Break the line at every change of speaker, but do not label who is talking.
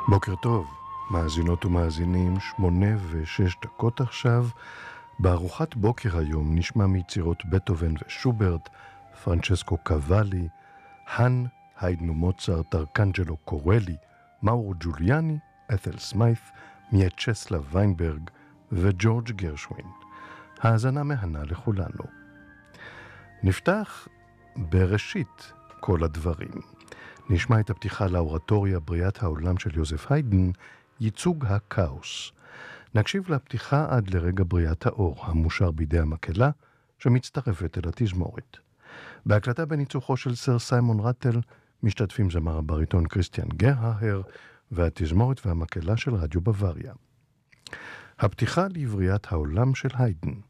בוקר טוב, מאזינות ומאזינים, 8:06 עכשיו. בארוחת בוקר היום נשמע מיצירות בטהובן ושוברט, פרנצ'סקו קוואלי, האן, היידן ומוצרט, ארקנג'לו קורלי, מאורו ג'וליאני, את'ל סמיית', מיאצ'סלב ויינברג וג'ורג' גרשווין. האזנה מהנה לכולנו. נפתח בראשית כל הדברים. נשמע את הפתיחה לאורטוריה בריאת העולם של יוזף היידן, ייצוג הכאוס. נקשיב לפתיחה עד לרגע בריאת האור, המושר בידי המקהלה, שמצטרפת אל התזמורת. בהקלטה בניצוחו של סר סיימון רטל, משתתפים זמר הבריטון קריסטיאן גרהר, והתזמורת והמקהלה של רדיו בוואריה. הפתיחה לבריאת העולם של היידן.